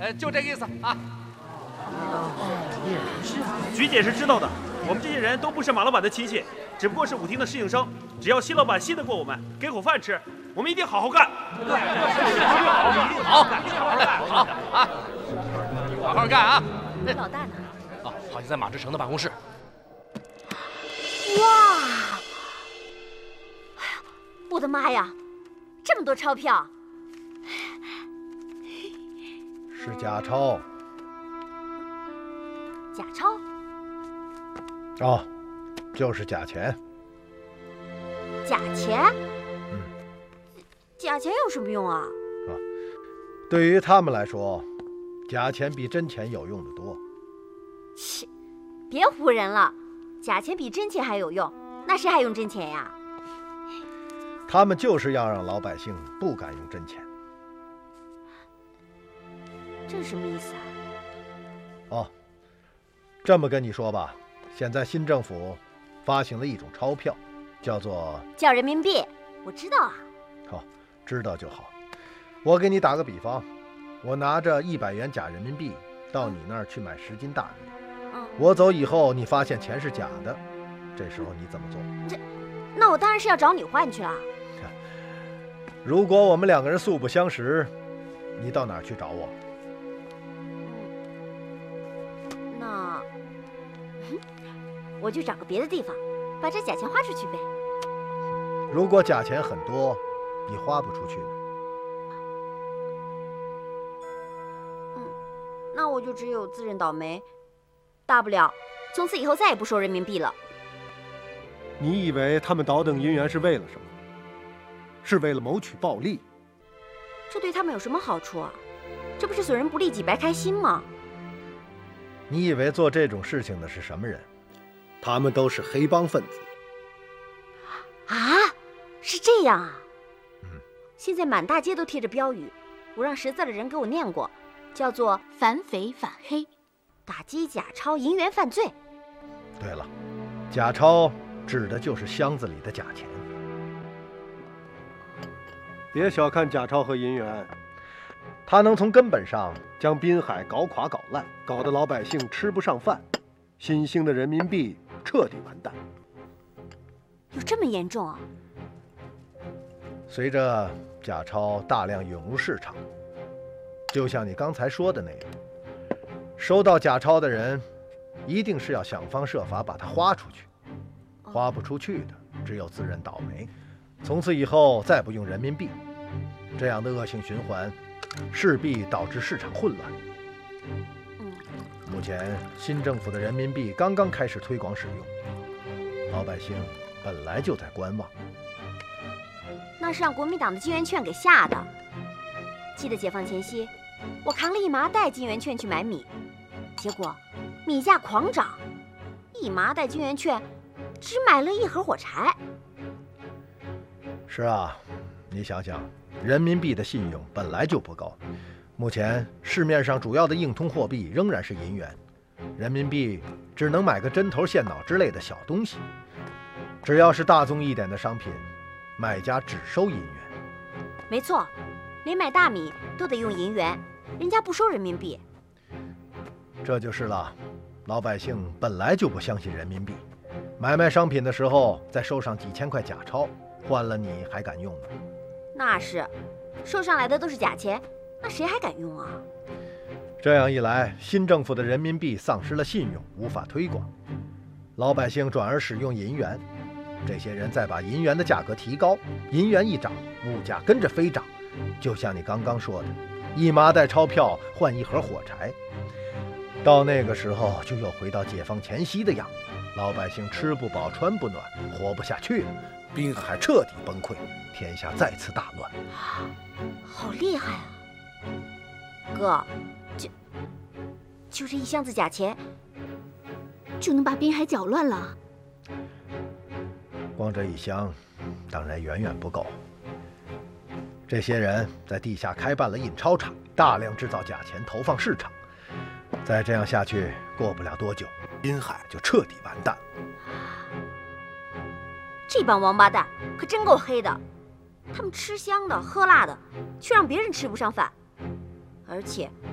就这意思啊。 菊姐是知道的，我们这些人都不是马老板的亲戚，只不过是舞厅的侍应生。只要新老板信得过我们，给口饭吃，我们一定好好干。 好啊，好好干啊！ 老大呢？ 哦，好像在马志成的办公室。 哇！哎呀，我的妈呀，这么多钞票！ 是假钞。 假钞？ 哦，就是假钱。 假钱？假钱有什么用啊？ 对于他们来说，假钱比真钱有用的多。 切，别唬人了，假钱比真钱还有用，那谁还用真钱呀？ 他们就是要让老百姓不敢用真钱。 这是什么意思啊？ 哦，这么跟你说吧，现在新政府发行了一种钞票，叫人民币，我知道啊。 好，知道就好。我给你打个比方，我拿着100元假人民币到你那儿去买10斤大米，我走以后你发现钱是假的，这时候你怎么做？ 那我当然是要找你换去了。 如果我们2个人素不相识，你到哪儿去找我？ 那我就找个别的地方，把这假钱花出去呗。 如果假钱很多，你花不出去呢？ 那我就只有自认倒霉，大不了从此以后再也不收人民币了。 你以为他们倒腾银元是为了什么？是为了谋取暴利？ 这对他们有什么好处啊？这不是损人不利己白开心吗？ 你以为做这种事情的是什么人？ 他们都是黑帮分子。 啊，是这样啊。现在满大街都贴着标语，我让识字的人给我念过，叫做反匪反黑， 打击假钞银元犯罪。 对了，假钞指的就是箱子里的假钱。 别小看假钞和银元， 它能从根本上将滨海搞垮搞烂，搞得老百姓吃不上饭，新兴的人民币彻底完蛋。 有这么严重啊？ 随着假钞大量涌入市场，就像你刚才说的那样，收到假钞的人一定是要想方设法把它花出去，花不出去的只有自认倒霉，从此以后再不用人民币，这样的恶性循环势必导致市场混乱。目前新政府的人民币刚刚开始推广使用，老百姓本来就在观望。 那是让国民党的金圆券给吓的。记得解放前夕，我扛了1麻袋金圆券去买米，结果米价狂涨，1麻袋金圆券只买了1盒火柴。 是啊，你想想，人民币的信用本来就不高，目前市面上主要的硬通货币仍然是银元，人民币只能买个针头线脑之类的小东西。只要是大宗一点的商品，卖家只收银元。 没错，连买大米都得用银元，人家不收人民币。 这就是了，老百姓本来就不相信人民币，买卖商品的时候再收上几千块假钞，换了你还敢用呢？ 那是，收上来的都是假钱，那谁还敢用啊？ 这样一来，新政府的人民币丧失了信用，无法推广，老百姓转而使用银元。这些人再把银元的价格提高，银元一涨，物价跟着飞涨。就像你刚刚说的，1麻袋钞票换1盒火柴，到那个时候就又回到解放前夕的样子，老百姓吃不饱穿不暖，活不下去了，滨海彻底崩溃，天下再次大乱。 好厉害啊，哥！就这1箱子假钱， 就能把滨海搅乱了？ 光这1箱当然远远不够。这些人在地下开办了印钞厂，大量制造假钱投放市场。再这样下去，过不了多久，滨海就彻底完蛋。 这帮王八蛋可真够黑的，他们吃香的喝辣的，却让别人吃不上饭，而且